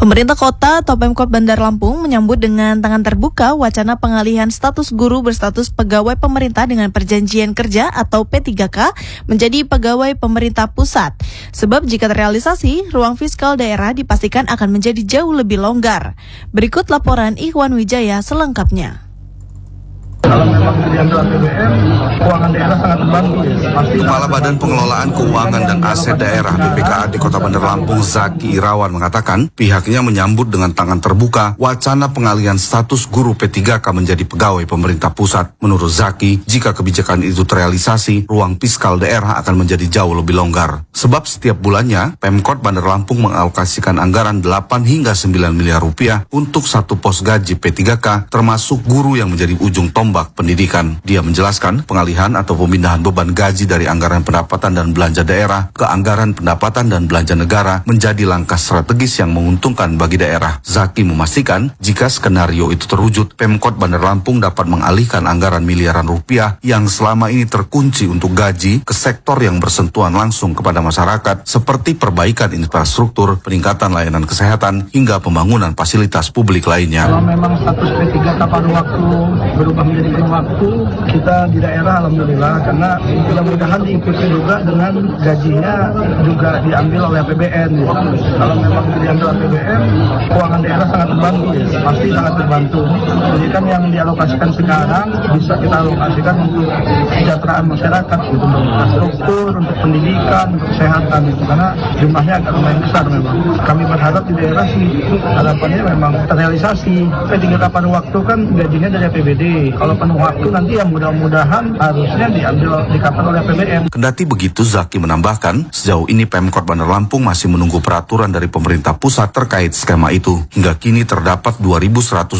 Pemerintah Kota atau Pemkot Bandar Lampung menyambut dengan tangan terbuka wacana pengalihan status guru berstatus pegawai pemerintah dengan perjanjian kerja atau P3K menjadi pegawai pemerintah pusat. Sebab jika terrealisasi, ruang fiskal daerah dipastikan akan menjadi jauh lebih longgar. Berikut laporan Ikhwan Wijaya selengkapnya. Kalau memang diambil APBN, keuangan daerah sangat terbantu. Kepala Badan Pengelolaan Keuangan dan Aset Daerah BPKA di Kota Bandar Lampung, Zaki Irawan, mengatakan pihaknya menyambut dengan tangan terbuka wacana pengalihan status guru P3K menjadi pegawai pemerintah pusat. Menurut Zaki, jika kebijakan itu terrealisasi, ruang fiskal daerah akan menjadi jauh lebih longgar. Sebab setiap bulannya, Pemkot Bandar Lampung mengalokasikan anggaran 8 hingga 9 miliar rupiah untuk satu pos gaji P3K, termasuk guru yang menjadi ujung tombak pendidikan. Dia menjelaskan pengalihan atau pemindahan beban gaji dari anggaran pendapatan dan belanja daerah ke anggaran pendapatan dan belanja negara menjadi langkah strategis yang menguntungkan bagi daerah. Zaki memastikan jika skenario itu terwujud, Pemkot Bandar Lampung dapat mengalihkan anggaran miliaran rupiah yang selama ini terkunci untuk gaji ke sektor yang bersentuhan langsung kepada masyarakat seperti perbaikan infrastruktur, peningkatan layanan kesehatan, hingga pembangunan fasilitas publik lainnya. Kalau memang status P3K paruh waktu berubah menjadi penuh waktu, kita di daerah alhamdulillah, karena mudah-mudahan diikuti juga dengan gajinya juga diambil oleh APBN. Kalau memang diambil APBN, keuangan daerah sangat terbantu, pasti sangat terbantu. Jadi kan yang dialokasikan sekarang bisa kita alokasikan untuk kesejahteraan masyarakat, gitu, untuk infrastruktur, untuk pendidikan, untuk kesehatan, gitu, karena jumlahnya agak lumayan besar memang. Kami berharap di daerah sih harapannya memang terrealisasi. P3K paruh waktu kan gajinya dari APBD. Kalau penuh waktu nanti yang mudah-mudahan harusnya diambil dikapan oleh APBN. Kendati begitu, Zaki menambahkan, sejauh ini Pemkot Bandar Lampung masih menunggu peraturan dari pemerintah pusat terkait skema itu. Hingga kini terdapat 2.180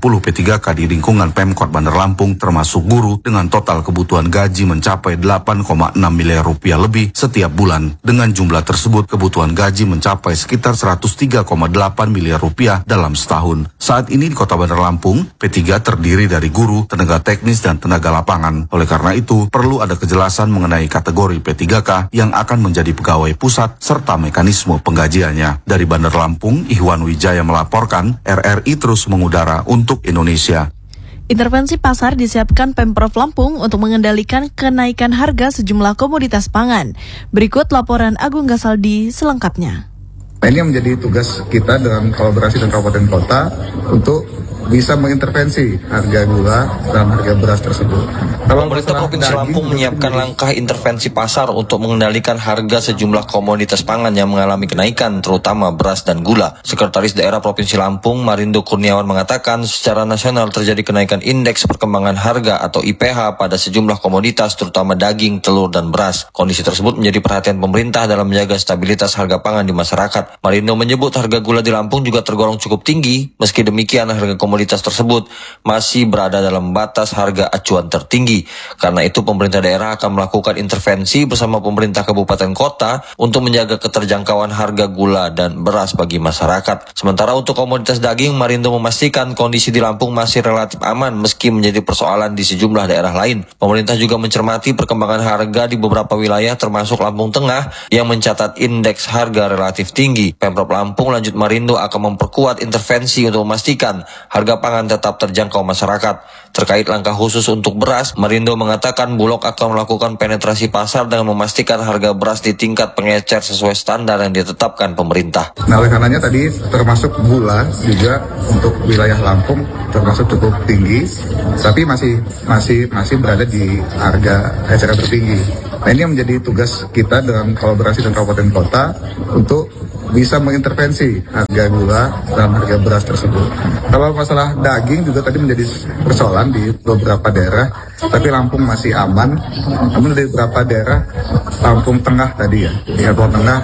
P3K di lingkungan Pemkot Bandar Lampung, termasuk guru, dengan total kebutuhan gaji mencapai 8,6 miliar rupiah lebih setiap bulan. Dengan jumlah tersebut, kebutuhan gaji mencapai sekitar 103,8 miliar rupiah dalam setahun. Saat ini di Kota Bandar Lampung, P3 terdiri dari guru, tenaga teknis, dan tenaga lapangan. Oleh karena itu, perlu ada kejelasan mengenai kategori P3K yang akan menjadi pegawai pusat serta mekanisme penggajiannya. Dari Bandar Lampung, Ikhwan Wijaya melaporkan, RRI terus mengudara untuk Indonesia. Intervensi pasar disiapkan Pemprov Lampung untuk mengendalikan kenaikan harga sejumlah komoditas pangan. Berikut laporan Agung Gasaldi selengkapnya. Nah, ini yang menjadi tugas kita dengan kolaborasi dengan kabupaten kota untuk bisa mengintervensi harga gula dan harga beras tersebut. Pemerintah Provinsi Lampung menyiapkan langkah intervensi pasar untuk mengendalikan harga sejumlah komoditas pangan yang mengalami kenaikan, terutama beras dan gula. Sekretaris Daerah Provinsi Lampung, Marindo Kurniawan, mengatakan secara nasional terjadi kenaikan indeks perkembangan harga atau IPH pada sejumlah komoditas, terutama daging, telur, dan beras. Kondisi tersebut menjadi perhatian pemerintah dalam menjaga stabilitas harga pangan di masyarakat. Marindo menyebut harga gula di Lampung juga tergolong cukup tinggi. Meski demikian, harga komoditas tersebut masih berada dalam batas harga acuan tertinggi. Karena itu pemerintah daerah akan melakukan intervensi bersama pemerintah kabupaten kota untuk menjaga keterjangkauan harga gula dan beras bagi masyarakat. Sementara untuk komoditas daging, Marindo memastikan kondisi di Lampung masih relatif aman meski menjadi persoalan di sejumlah daerah lain. Pemerintah juga mencermati perkembangan harga di beberapa wilayah termasuk Lampung Tengah yang mencatat indeks harga relatif tinggi. Pemprov Lampung, lanjut Marindo, akan memperkuat intervensi untuk memastikan harga pangan tetap terjangkau masyarakat. Terkait langkah khusus untuk beras, Marindo mengatakan Bulog akan melakukan penetrasi pasar dengan memastikan harga beras di tingkat pengecer sesuai standar yang ditetapkan pemerintah. Nah, oleh karenanya tadi termasuk gula juga untuk wilayah Lampung termasuk cukup tinggi, tapi masih berada di harga eceran tertinggi. Nah, ini yang menjadi tugas kita dengan kolaborasi dengan kabupaten kota untuk bisa mengintervensi harga gula dan harga beras tersebut. Kalau masalah daging juga tadi menjadi persoalan di beberapa daerah, tapi Lampung masih aman. Namun di beberapa daerah, Lampung Tengah tadi ya, di Lampung Tengah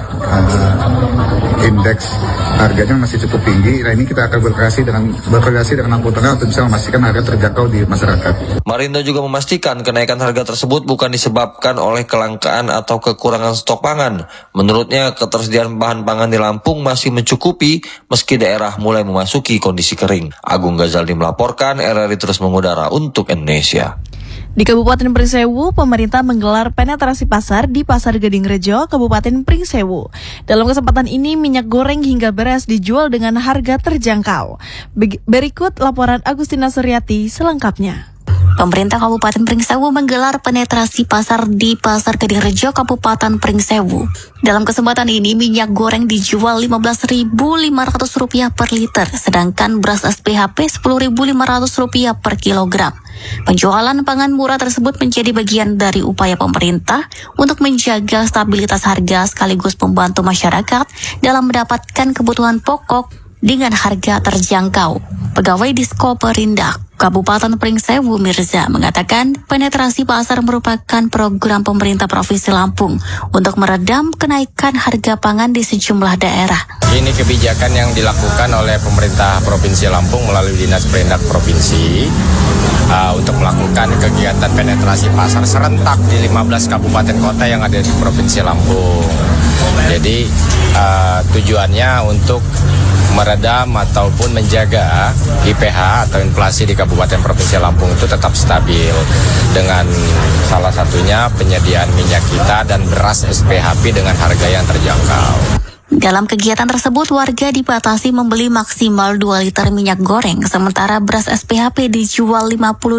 indeks harganya masih cukup tinggi. Nah, ini kita akan berkoordinasi dengan Lampung Tengah untuk bisa memastikan harga terjangkau di masyarakat. Marindo juga memastikan kenaikan harga tersebut bukan disebabkan oleh kelangkaan atau kekurangan stok pangan. Menurutnya, ketersediaan bahan pangan di Lampung masih mencukupi meski daerah mulai memasuki kondisi kering. Agung Ghazaldi melaporkan, RRI terus mengudara untuk Indonesia. Di Kabupaten Pringsewu, pemerintah menggelar penetrasi pasar di Pasar Gadingrejo, Kabupaten Pringsewu. Dalam kesempatan ini, minyak goreng hingga beras dijual dengan harga terjangkau. Berikut laporan Agustina Suryati selengkapnya. Pemerintah Kabupaten Pringsewu menggelar penetrasi pasar di Pasar Gadingrejo, Kabupaten Pringsewu. Dalam kesempatan ini, minyak goreng dijual Rp15.500 per liter, sedangkan beras SPHP Rp10.500 per kilogram. Penjualan pangan murah tersebut menjadi bagian dari upaya pemerintah untuk menjaga stabilitas harga sekaligus membantu masyarakat dalam mendapatkan kebutuhan pokok dengan harga terjangkau. Pegawai Disko Perindak Kabupaten Pringsewu Mirza mengatakan penetrasi pasar merupakan program pemerintah Provinsi Lampung untuk meredam kenaikan harga pangan di sejumlah daerah. Ini kebijakan yang dilakukan oleh pemerintah Provinsi Lampung melalui Dinas Perindak Provinsi untuk melakukan kegiatan penetrasi pasar serentak di 15 kabupaten kota yang ada di Provinsi Lampung. Jadi tujuannya untuk meredam ataupun menjaga IPH atau inflasi di Kabupaten Provinsi Lampung itu tetap stabil dengan salah satunya penyediaan minyak kita dan beras SPHP dengan harga yang terjangkau. Dalam kegiatan tersebut, warga dibatasi membeli maksimal 2 liter minyak goreng, sementara beras SPHP dijual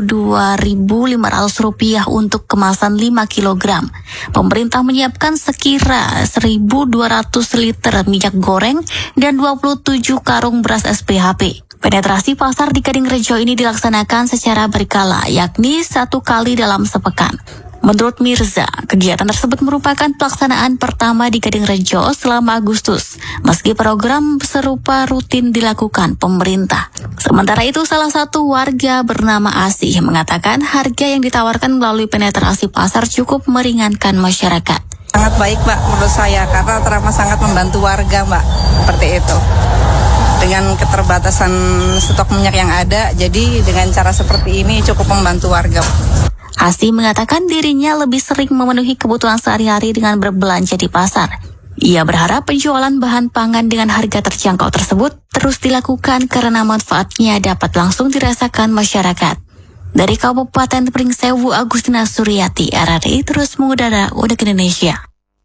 Rp52.500 untuk kemasan 5 kg. Pemerintah menyiapkan sekira 1.200 liter minyak goreng dan 27 karung beras SPHP. Penetrasi pasar di Gadingrejo ini dilaksanakan secara berkala, yakni 1 kali dalam sepekan. Menurut Mirza, kegiatan tersebut merupakan pelaksanaan pertama di Gadingrejo selama Agustus, meski program serupa rutin dilakukan pemerintah. Sementara itu, salah satu warga bernama Asih mengatakan harga yang ditawarkan melalui penetrasi pasar cukup meringankan masyarakat. Sangat baik, Mbak, menurut saya, karena teramat sangat membantu warga, Mbak, seperti itu. Dengan keterbatasan stok minyak yang ada, jadi dengan cara seperti ini cukup membantu warga. Asih mengatakan dirinya lebih sering memenuhi kebutuhan sehari-hari dengan berbelanja di pasar. Ia berharap penjualan bahan pangan dengan harga terjangkau tersebut terus dilakukan karena manfaatnya dapat langsung dirasakan masyarakat. Dari Kabupaten Pringsewu, Agustina Suryati, RRI terus mengudara untuk Indonesia.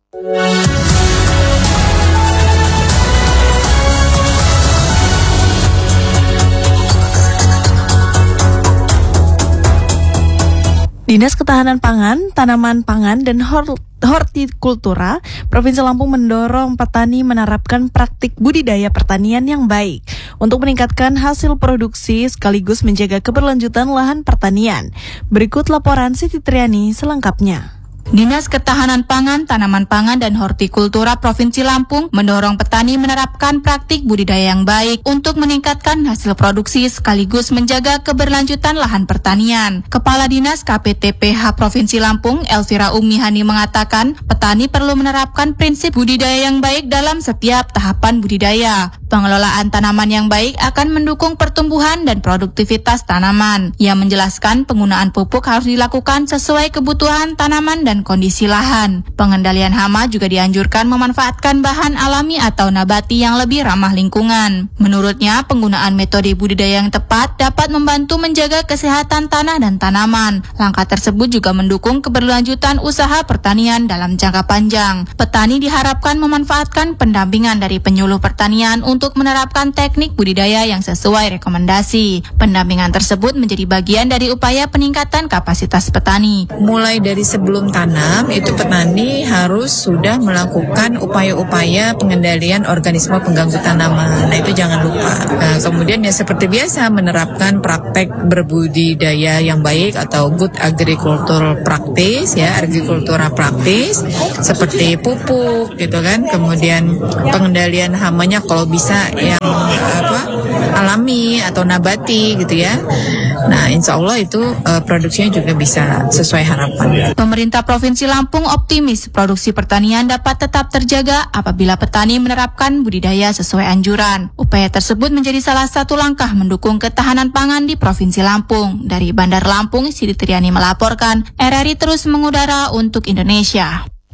Dinas Ketahanan Pangan, Tanaman Pangan, dan Hortikultura Provinsi Lampung mendorong petani menerapkan praktik budidaya pertanian yang baik untuk meningkatkan hasil produksi sekaligus menjaga keberlanjutan lahan pertanian. Berikut laporan Siti Triani selengkapnya. Dinas Ketahanan Pangan, Tanaman Pangan, dan Hortikultura Provinsi Lampung mendorong petani menerapkan praktik budidaya yang baik untuk meningkatkan hasil produksi sekaligus menjaga keberlanjutan lahan pertanian. Kepala Dinas KPTPH Provinsi Lampung, Elvira Umihani mengatakan, petani perlu menerapkan prinsip budidaya yang baik dalam setiap tahapan budidaya. Pengelolaan tanaman yang baik akan mendukung pertumbuhan dan produktivitas tanaman. Ia menjelaskan penggunaan pupuk harus dilakukan sesuai kebutuhan tanaman dan kondisi lahan. Pengendalian hama juga dianjurkan memanfaatkan bahan alami atau nabati yang lebih ramah lingkungan. Menurutnya, penggunaan metode budidaya yang tepat dapat membantu menjaga kesehatan tanah dan tanaman. Langkah tersebut juga mendukung keberlanjutan usaha pertanian dalam jangka panjang. Petani diharapkan memanfaatkan pendampingan dari penyuluh pertanian untuk menerapkan teknik budidaya yang sesuai rekomendasi. Pendampingan tersebut menjadi bagian dari upaya peningkatan kapasitas petani. Mulai dari sebelum tanam, itu petani harus sudah melakukan upaya-upaya pengendalian organisme pengganggu tanaman. Nah, itu jangan lupa. Nah, kemudian ya seperti biasa menerapkan praktek berbudidaya yang baik atau good agricultural practice, ya, agrikultura praktis seperti pupuk gitu kan. Kemudian pengendalian hamanya kalau bisa yang alami atau nabati gitu ya. Nah, insya Allah itu produksinya juga bisa sesuai harapan. Pemerintah Provinsi Lampung optimis produksi pertanian dapat tetap terjaga apabila petani menerapkan budidaya sesuai anjuran. Upaya tersebut menjadi salah satu langkah mendukung ketahanan pangan di Provinsi Lampung. Dari Bandar Lampung, Siti Triani melaporkan, RRI terus mengudara untuk Indonesia.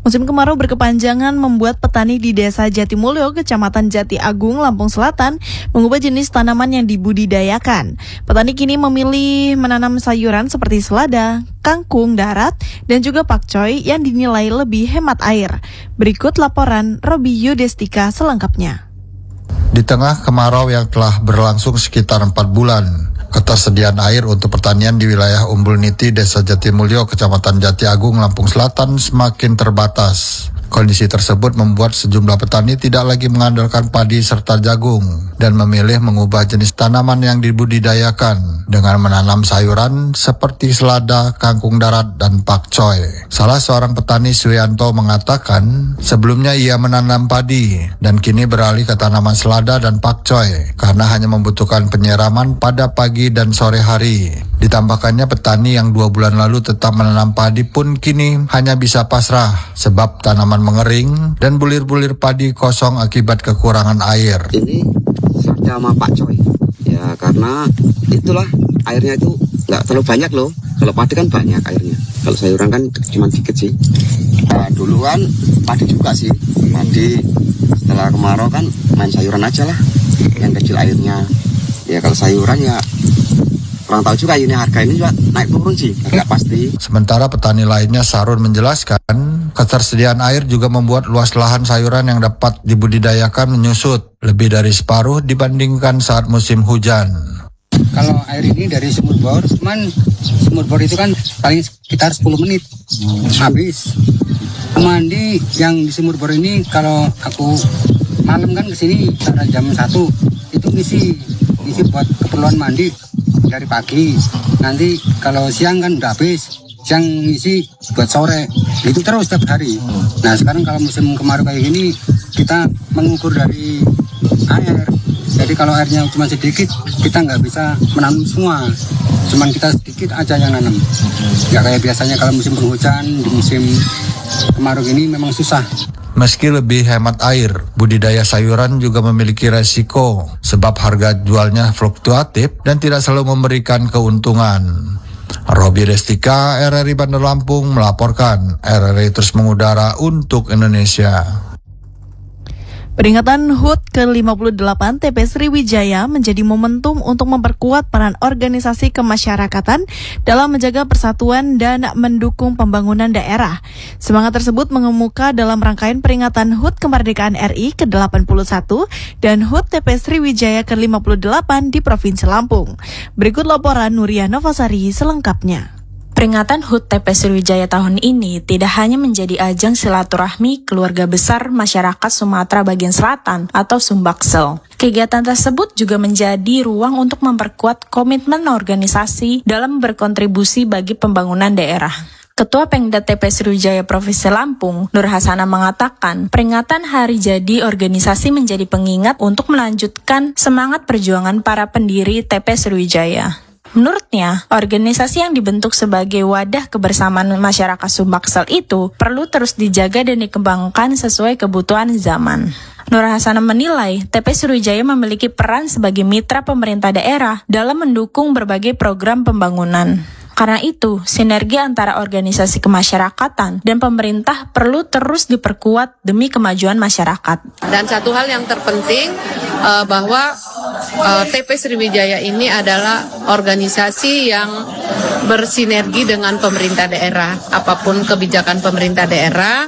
Musim kemarau berkepanjangan membuat petani di Desa Jatimulyo, Kecamatan Jati Agung, Lampung Selatan mengubah jenis tanaman yang dibudidayakan. Petani kini memilih menanam sayuran seperti selada, kangkung darat, dan juga pakcoy yang dinilai lebih hemat air. Berikut laporan Robi Yudestika selengkapnya. Di tengah kemarau yang telah berlangsung sekitar 4 bulan, ketersediaan air untuk pertanian di wilayah Umbul Niti, Desa Jatimulyo, Kecamatan Jati Agung, Lampung Selatan semakin terbatas. Kondisi tersebut membuat sejumlah petani tidak lagi mengandalkan padi serta jagung dan memilih mengubah jenis tanaman yang dibudidayakan dengan menanam sayuran seperti selada, kangkung darat, dan pakcoy. Salah seorang petani, Suyanto, mengatakan sebelumnya ia menanam padi dan kini beralih ke tanaman selada dan pakcoy karena hanya membutuhkan penyiraman pada pagi dan sore hari. Ditambahkannya, petani yang 2 bulan lalu tetap menanam padi pun kini hanya bisa pasrah sebab tanaman mengering dan bulir-bulir padi kosong akibat kekurangan air. Ini selada sama pakcoy ya, karena itulah airnya itu nggak terlalu banyak loh. Kalau padi kan banyak airnya, kalau sayuran kan cuma dikit sih. Dulu kan padi juga sih, padi setelah kemarau kan main sayuran aja lah, yang kecil airnya. Ya kalau sayuran ya kurang tahu juga, ini harga ini juga naik turun sih, nggak pasti. Sementara petani lainnya, Sarun, menjelaskan ketersediaan air juga membuat luas lahan sayuran yang dapat dibudidayakan menyusut lebih dari separuh dibandingkan saat musim hujan. Kalau air ini dari sumur bor, cuman sumur bor itu kan paling sekitar 10 menit habis. Mandi yang di sumur bor ini kalau aku malam kan kesini sekitar jam 1 itu isi buat keperluan mandi dari pagi. Nanti kalau siang kan udah habis, siang isi buat sore, itu terus setiap hari. Nah sekarang kalau musim kemarau kayak gini, kita mengukur dari air. Jadi kalau airnya cuma sedikit, kita nggak bisa menanam semua. Cuman kita sedikit aja yang nanam. Nggak kayak biasanya kalau musim penghujan, di musim kemarau gini memang susah. Meski lebih hemat air, budidaya sayuran juga memiliki resiko sebab harga jualnya fluktuatif dan tidak selalu memberikan keuntungan. Robi Destika, RRI Bandar Lampung melaporkan. RRI terus mengudara untuk Indonesia. Peringatan HUT ke-58 TP Sriwijaya menjadi momentum untuk memperkuat peran organisasi kemasyarakatan dalam menjaga persatuan dan mendukung pembangunan daerah. Semangat tersebut mengemuka dalam rangkaian peringatan HUT Kemerdekaan RI ke-81 dan HUT TP Sriwijaya ke-58 di Provinsi Lampung. Berikut laporan Nuria Novasari selengkapnya. Peringatan HUT TP Sriwijaya tahun ini tidak hanya menjadi ajang silaturahmi keluarga besar masyarakat Sumatera bagian selatan atau Sumbaksel. Kegiatan tersebut juga menjadi ruang untuk memperkuat komitmen organisasi dalam berkontribusi bagi pembangunan daerah. Ketua Pengda TP Sriwijaya Provinsi Lampung, Nur Hasana, mengatakan peringatan hari jadi organisasi menjadi pengingat untuk melanjutkan semangat perjuangan para pendiri TP Sriwijaya. Menurutnya, organisasi yang dibentuk sebagai wadah kebersamaan masyarakat Sumbaksel itu perlu terus dijaga dan dikembangkan sesuai kebutuhan zaman. Nur Hasana menilai TP Sriwijaya memiliki peran sebagai mitra pemerintah daerah dalam mendukung berbagai program pembangunan. Karena itu, sinergi antara organisasi kemasyarakatan dan pemerintah perlu terus diperkuat demi kemajuan masyarakat. Dan satu hal yang terpenting bahwa TP Sriwijaya ini adalah organisasi yang bersinergi dengan pemerintah daerah. Apapun kebijakan pemerintah daerah,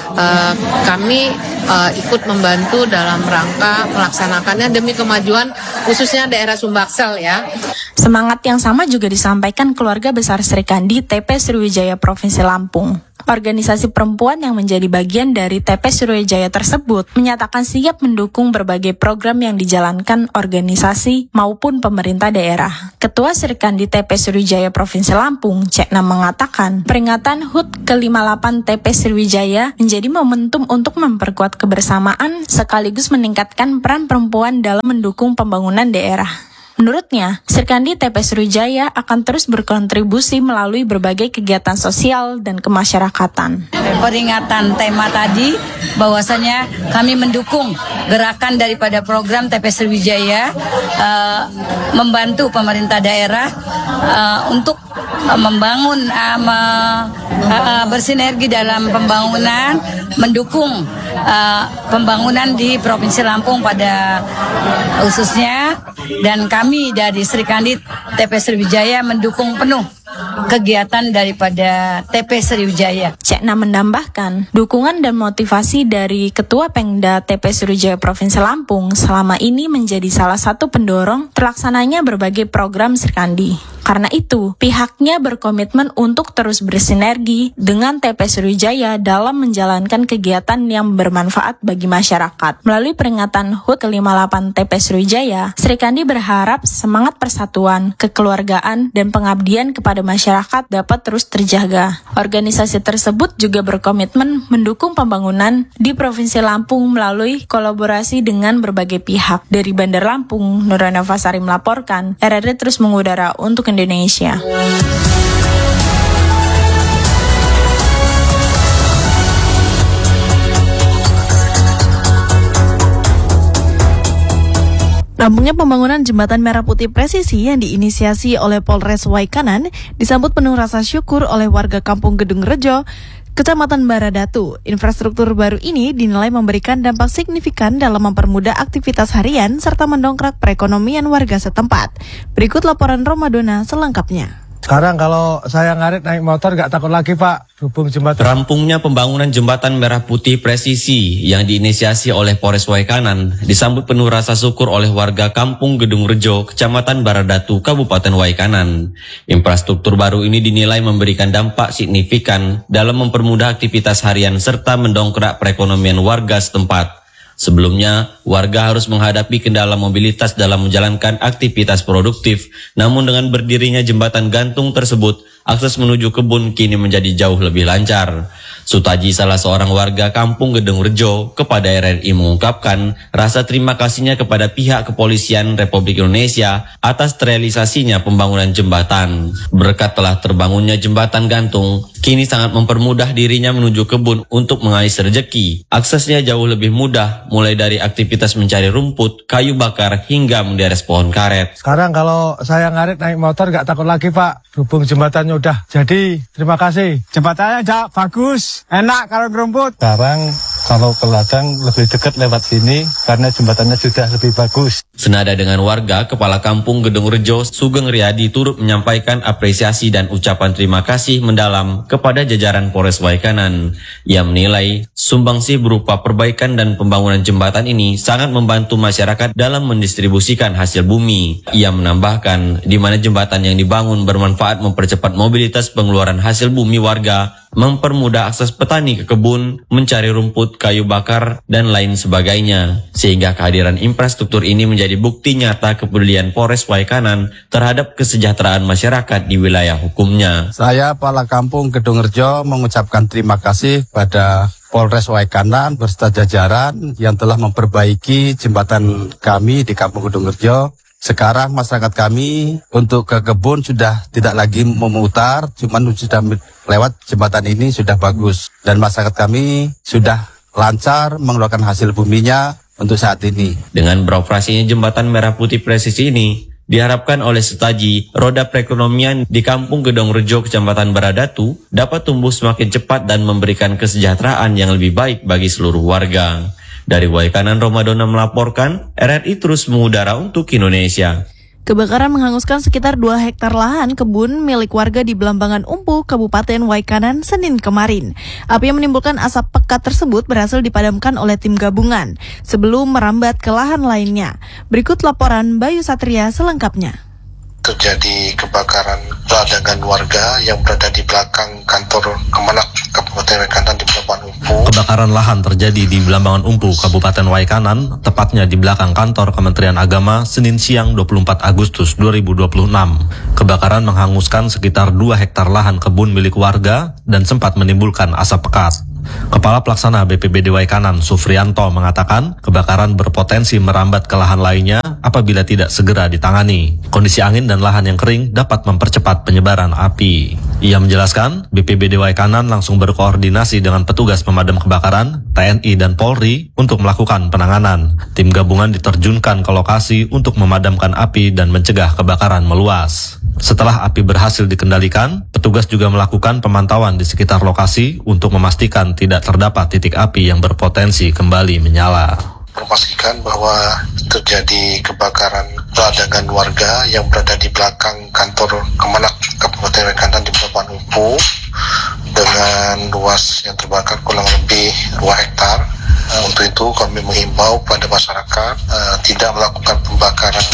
kami ikut membantu dalam rangka melaksanakannya demi kemajuan khususnya daerah Sumbaksel ya. Semangat yang sama juga disampaikan keluarga besar Sri Kandi TP Sriwijaya Provinsi Lampung. Organisasi perempuan yang menjadi bagian dari TP Sriwijaya tersebut menyatakan siap mendukung berbagai program yang dijalankan organisasi maupun pemerintah daerah. Ketua Sri Kandi TP Sriwijaya Provinsi Lampung, Cekna, mengatakan peringatan HUT ke-58 TP Sriwijaya menjadi momentum untuk memperkuat kebersamaan sekaligus meningkatkan peran perempuan dalam mendukung pembangunan daerah. Menurutnya, Sri Kandi TP Sriwijaya akan terus berkontribusi melalui berbagai kegiatan sosial dan kemasyarakatan. Peringatan tema tadi bahwasanya kami mendukung gerakan daripada program TP Sriwijaya membantu pemerintah daerah untuk membangun bersinergi dalam pembangunan, mendukung pembangunan di Provinsi Lampung pada khususnya, dan kami dari Sri Kandi TP Sriwijaya mendukung penuh kegiatan daripada TP Sriwijaya. Cekna menambahkan, dukungan dan motivasi dari Ketua Pengda TP Sriwijaya Provinsi Lampung selama ini menjadi salah satu pendorong terlaksananya berbagai program Sri Kandi. Karena itu, pihaknya berkomitmen untuk terus bersinergi dengan TP Sriwijaya dalam menjalankan kegiatan yang bermanfaat bagi masyarakat. Melalui peringatan HUT ke-58 TP Sriwijaya, Sri Kandi berharap semangat persatuan, kekeluargaan, dan pengabdian kepada masyarakat dapat terus terjaga. Organisasi tersebut juga berkomitmen mendukung pembangunan di Provinsi Lampung melalui kolaborasi dengan berbagai pihak. Dari Bandar Lampung, Nurana Fasari melaporkan, RRI terus mengudara untuk Indonesia. Rampungnya pembangunan Jembatan Merah Putih Presisi yang diinisiasi oleh Polres Waikanan disambut penuh rasa syukur oleh warga Kampung Gedung Rejo, Kecamatan Baradatu. Infrastruktur baru ini dinilai memberikan dampak signifikan dalam mempermudah aktivitas harian serta mendongkrak perekonomian warga setempat. Berikut laporan Romadona selengkapnya. Sekarang kalau saya ngarit naik motor gak takut lagi Pak, hubung jembatan. Rampungnya pembangunan Jembatan Merah Putih Presisi yang diinisiasi oleh Polres Waikanan disambut penuh rasa syukur oleh warga Kampung Gedung Rejo, Kecamatan Baradatu, Kabupaten Waikanan. Infrastruktur baru ini dinilai memberikan dampak signifikan dalam mempermudah aktivitas harian serta mendongkrak perekonomian warga setempat. Sebelumnya, warga harus menghadapi kendala mobilitas dalam menjalankan aktivitas produktif. Namun dengan berdirinya jembatan gantung tersebut, akses menuju kebun kini menjadi jauh lebih lancar. Sutaji, salah seorang warga Kampung Gedung Rejo, kepada RRI mengungkapkan rasa terima kasihnya kepada pihak kepolisian Republik Indonesia atas terrealisasinya pembangunan jembatan. Berkat telah terbangunnya jembatan gantung, kini sangat mempermudah dirinya menuju kebun untuk mengais rezeki. Aksesnya jauh lebih mudah, mulai dari aktivitas mencari rumput, kayu bakar, hingga menderes pohon karet. Sekarang kalau saya ngarit naik motor gak takut lagi Pak, hubung jembatannya udah jadi. Terima kasih. Jembatannya udah bagus, enak kalau rumput. Sekarang kalau ke ladang lebih dekat lewat sini karena jembatannya sudah lebih bagus. Senada dengan warga, Kepala Kampung Gedung Rejo, Sugeng Riyadi turut menyampaikan apresiasi dan ucapan terima kasih mendalam kepada jajaran Polres Waikanan. Ia menilai sumbangsih berupa perbaikan dan pembangunan jembatan ini sangat membantu masyarakat dalam mendistribusikan hasil bumi. Ia menambahkan, di mana jembatan yang dibangun bermanfaat mempercepat mobilitas pengeluaran hasil bumi warga, mempermudah akses petani ke kebun, mencari rumput, kayu bakar, dan lain sebagainya. Sehingga kehadiran infrastruktur ini menjadi bukti nyata kepedulian Polres Waikanan terhadap kesejahteraan masyarakat di wilayah hukumnya. Saya, Kepala Kampung Gedung Rejo, mengucapkan terima kasih pada Polres Waikanan beserta jajaran yang telah memperbaiki jembatan kami di Kampung Gedung Rejo. Sekarang masyarakat kami untuk ke kebun sudah tidak lagi memutar, cuman sudah lewat jembatan ini sudah bagus. Dan masyarakat kami sudah lancar mengeluarkan hasil buminya untuk saat ini. Dengan beroperasinya Jembatan Merah Putih Presisi ini, diharapkan oleh Sutaji, roda perekonomian di Kampung Gedung Rejo, Kecamatan Baradatu dapat tumbuh semakin cepat dan memberikan kesejahteraan yang lebih baik bagi seluruh warga. Dari Waikanan, Romadona melaporkan, RRI terus mengudara untuk Indonesia. Kebakaran menghanguskan sekitar 2 hektar lahan kebun milik warga di Belambangan Umpu, Kabupaten Waikanan, Senin kemarin. Api yang menimbulkan asap pekat tersebut berhasil dipadamkan oleh tim gabungan sebelum merambat ke lahan lainnya. Berikut laporan Bayu Satria selengkapnya. Terjadi kebakaran ladang warga yang berada di belakang kantor Kemenak Kabupaten Waikanan di Belambangan Umpu. Kebakaran lahan terjadi di Belambangan Umpu, Kabupaten Waikanan, tepatnya di belakang kantor Kementerian Agama, Senin siang 24 Agustus 2026. Kebakaran menghanguskan sekitar 2 hektar lahan kebun milik warga dan sempat menimbulkan asap pekat. Kepala Pelaksana BPBD Waikanan, Sufrianto, mengatakan kebakaran berpotensi merambat ke lahan lainnya apabila tidak segera ditangani. Kondisi angin dan lahan yang kering dapat mempercepat penyebaran api. Ia menjelaskan, BPBD Waikanan langsung berkoordinasi dengan petugas pemadam kebakaran, TNI dan Polri untuk melakukan penanganan. Tim gabungan diterjunkan ke lokasi untuk memadamkan api dan mencegah kebakaran meluas. Setelah api berhasil dikendalikan, petugas juga melakukan pemantauan di sekitar lokasi untuk memastikan tidak terdapat titik api yang berpotensi kembali menyala. Memastikan bahwa terjadi kebakaran ladangan warga yang berada di belakang kantor Kemenak Kabupaten Waikanan di Pelabuhan Umpu dengan luas yang terbakar kurang lebih 2 hektar. Untuk itu kami menghimbau pada masyarakat tidak melakukan pembakaran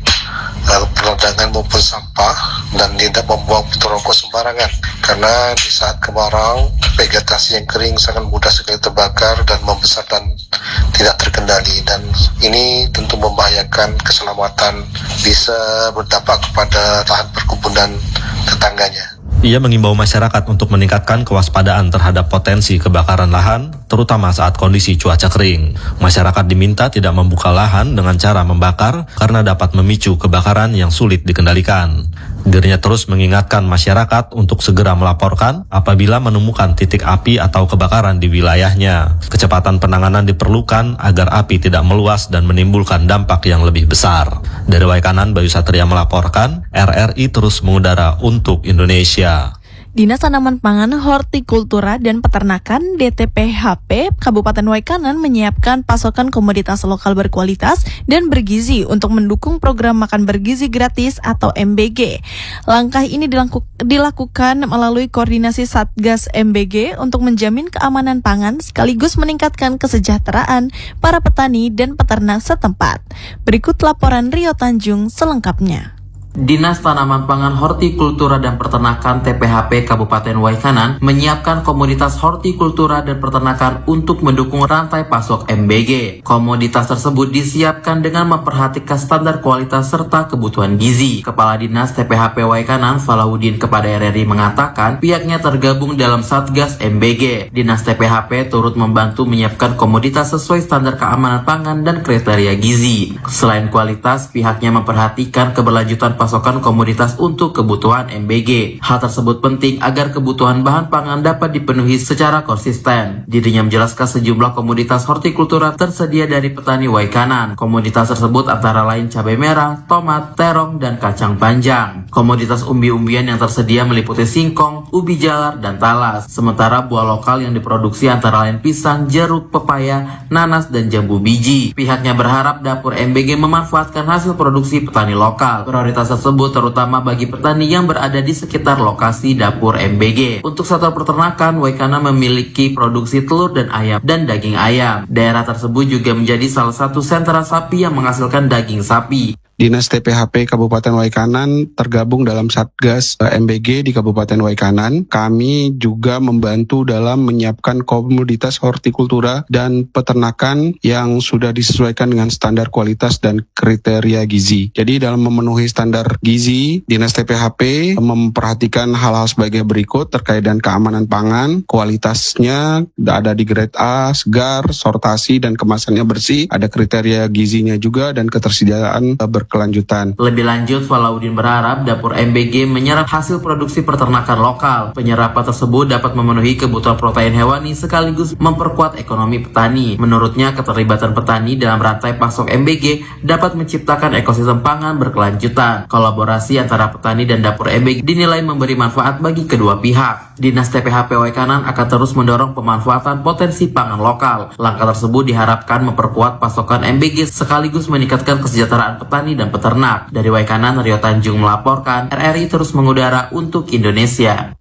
peladangan maupun sampah dan tidak membuang puntung rokok sembarangan, karena di saat kemarau vegetasi yang kering sangat mudah sekali terbakar dan membesar dan tidak terkendali, dan ini tentu membahayakan keselamatan, bisa berdampak kepada lahan perkebunan tetangganya. Ia mengimbau masyarakat untuk meningkatkan kewaspadaan terhadap potensi kebakaran lahan, terutama saat kondisi cuaca kering. Masyarakat diminta tidak membuka lahan dengan cara membakar karena dapat memicu kebakaran yang sulit dikendalikan. Dirinya terus mengingatkan masyarakat untuk segera melaporkan apabila menemukan titik api atau kebakaran di wilayahnya. Kecepatan penanganan diperlukan agar api tidak meluas dan menimbulkan dampak yang lebih besar. Dari Waikanan, Bayu Satria melaporkan, RRI terus mengudara untuk Indonesia. Dinas Tanaman Pangan, Hortikultura dan Peternakan DTPHP Kabupaten Waikanan menyiapkan pasokan komoditas lokal berkualitas dan bergizi untuk mendukung program makan bergizi gratis atau MBG. Langkah ini dilakukan melalui koordinasi Satgas MBG untuk menjamin keamanan pangan sekaligus meningkatkan kesejahteraan para petani dan peternak setempat. Berikut laporan Rio Tanjung selengkapnya. Dinas Tanaman Pangan, Hortikultura dan Peternakan TPHP Kabupaten Waikanan menyiapkan komoditas hortikultura dan peternakan untuk mendukung rantai pasok MBG. Komoditas tersebut disiapkan dengan memperhatikan standar kualitas serta kebutuhan gizi. Kepala Dinas TPHP Waikanan, Salahuddin kepada RRI mengatakan pihaknya tergabung dalam Satgas MBG. Dinas TPHP turut membantu menyiapkan komoditas sesuai standar keamanan pangan dan kriteria gizi. Selain kualitas, pihaknya memperhatikan keberlanjutan pasokan komoditas untuk kebutuhan MBG. Hal tersebut penting agar kebutuhan bahan pangan dapat dipenuhi secara konsisten. Dirinya menjelaskan sejumlah komoditas hortikultura tersedia dari petani Waikanan. Komoditas tersebut antara lain cabai merah, tomat, terong, dan kacang panjang. Komoditas umbi-umbian yang tersedia meliputi singkong, ubi jalar, dan talas. Sementara buah lokal yang diproduksi antara lain pisang, jeruk, pepaya, nanas, dan jambu biji. Pihaknya berharap dapur MBG memanfaatkan hasil produksi petani lokal. Prioritas tersebut terutama bagi petani yang berada di sekitar lokasi dapur MBG. Untuk sektor peternakan, Waikanan memiliki produksi telur dan ayam dan daging ayam. Daerah tersebut juga menjadi salah satu sentra sapi yang menghasilkan daging sapi. Dinas TPHP Kabupaten Waikanan tergabung dalam Satgas MBG di Kabupaten Waikanan. Kami juga membantu dalam menyiapkan komoditas hortikultura dan peternakan yang sudah disesuaikan dengan standar kualitas dan kriteria gizi. Jadi dalam memenuhi standar gizi, Dinas TPHP memperhatikan hal-hal sebagai berikut terkait dengan keamanan pangan, kualitasnya ada di grade A, segar, sortasi dan kemasannya bersih, ada kriteria gizinya juga dan ketersediaan berkelanjutan. Lebih lanjut, Salahuddin berharap dapur MBG menyerap hasil produksi peternakan lokal. Penyerapan tersebut dapat memenuhi kebutuhan protein hewani sekaligus memperkuat ekonomi petani. Menurutnya, keterlibatan petani dalam rantai pasok MBG dapat menciptakan ekosistem pangan berkelanjutan. Kolaborasi antara petani dan dapur MBG dinilai memberi manfaat bagi kedua pihak. Dinas TPHP Waikanan akan terus mendorong pemanfaatan potensi pangan lokal. Langkah tersebut diharapkan memperkuat pasokan MBG sekaligus meningkatkan kesejahteraan petani dan peternak. Dari Waikanan, Rio Tanjung melaporkan, RRI terus mengudara untuk Indonesia.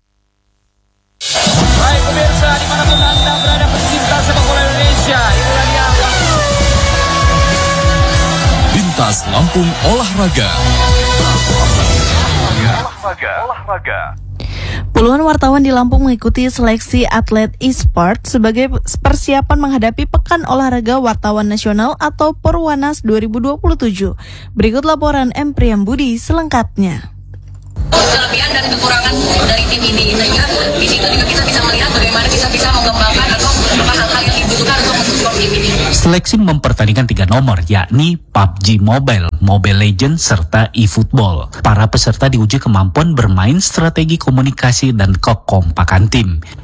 Baik pemirsa, dimanapun Anda berada pecinta sepak bola Indonesia, inilah dia Lintas Lampung Olahraga. Puluhan wartawan di Lampung mengikuti seleksi atlet e-sport sebagai persiapan menghadapi Pekan Olahraga Wartawan Nasional atau Perwanas 2027. Berikut laporan M. Priyambudi selengkapnya. Kelebihan dan kekurangan dari tim ini, sehingga di situ juga kita bisa melihat bagaimana kita bisa mengembangkan atau hal-hal yang dibutuhkan untuk mensupport tim ini. Seleksi mempertandingkan 3 nomor, yakni PUBG Mobile, Mobile Legends, serta eFootball. Para peserta diuji kemampuan bermain, strategi komunikasi, dan kekompakan tim.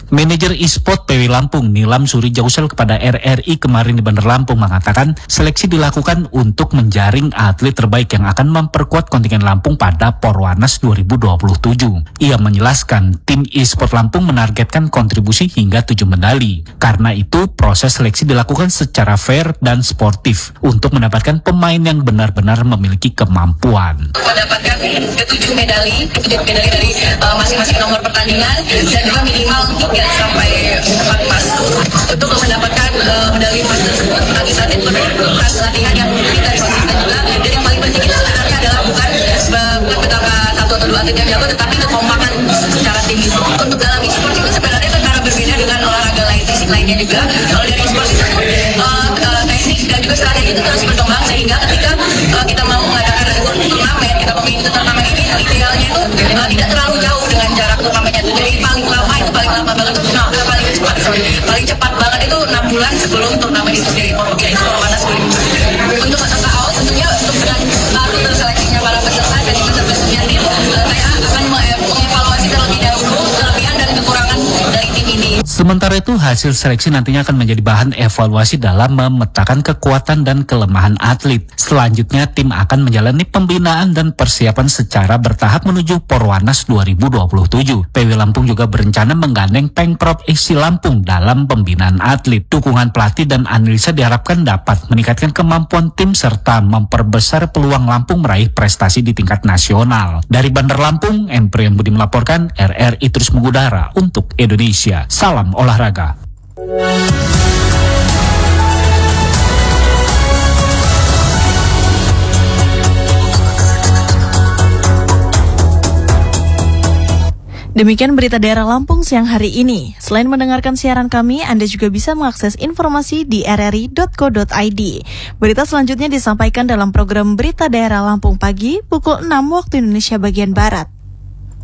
Manajer e-sport PW Lampung, Nilam Suri Jausel kepada RRI kemarin di Bandar Lampung mengatakan seleksi dilakukan untuk menjaring atlet terbaik yang akan memperkuat kontingen Lampung pada Porwanas 2027. Ia menjelaskan tim e-sport Lampung menargetkan kontribusi hingga 7 medali. Karena itu proses seleksi dilakukan secara fair dan sportif untuk mendapatkan pemain yang benar-benar memiliki kemampuan. Mendapatkan 7 medali dari masing-masing nomor pertandingan dan juga minimal untuk yang sampai 4 emas. Untuk mendapatkan medali emas tersebut, atlet berkelas latihan yang kita konsisten juga. Dan yang paling penting kita sebenarnya adalah bukan betapa 1 atau 2 atlet yang jago, tetapi kekompakan secara tim itu. Untuk dalam e-sport itu sebenarnya antara berbeda dengan olahraga lain, fisik lainnya juga. Kalau dari e-sport itu teknik dan juga strategi itu terus berkembang, sehingga ketika kita mau mengadakan turnamen, kita memilih turnamen ini idealnya itu tidak terlalu jauh dengan jarak turnamennya. Jadi paling lama banget itu paling cepat banget itu 6 bulan sebelum turnamen itu sendiri. Yaitu Porwanas 2027. Untuk knockout tentunya untuk dengan rute seleksinya para peserta dan peserta tim, saya akan mengevaluasi terlebih dahulu kelebihan dan kekurangan dari tim ini. Sementara itu hasil seleksi nantinya akan menjadi bahan evaluasi dalam memetakan kekuatan dan kelemahan atlet. Selanjutnya tim akan menjalani pembinaan dan persiapan secara bertahap menuju Porwanas 2027. PW Lampung juga berencana menggandeng Pengprov Isi Lampung dalam pembinaan atlet. Dukungan pelatih dan analisa diharapkan dapat meningkatkan kemampuan tim serta memperbesar peluang Lampung meraih prestasi di tingkat nasional. Dari Bandar Lampung, Emprian Budi melaporkan, RRI terus mengudara untuk Indonesia. Salam olahraga. Demikian berita daerah Lampung siang hari ini. Selain mendengarkan siaran kami, Anda juga bisa mengakses informasi di rri.co.id. Berita selanjutnya disampaikan dalam program Berita Daerah Lampung Pagi pukul 6 waktu Indonesia bagian Barat.